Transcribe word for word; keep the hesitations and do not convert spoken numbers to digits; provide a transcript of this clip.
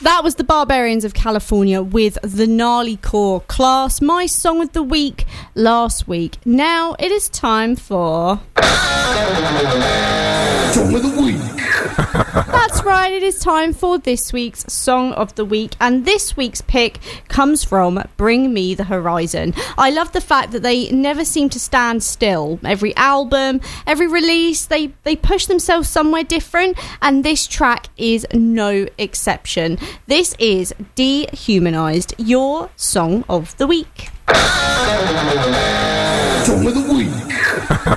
That was the Barbarians of California with the Gnarly Core Class, my song of the week last week. Now it is time for... Song of the Week. That's right, it is time for this week's Song of the Week, and this week's pick comes from Bring Me the Horizon. I love the fact that they never seem to stand still. Every album, every release, they, they push themselves somewhere different, and this track is no exception. This is Dehumanized, your Song of the Week. Song of the Week.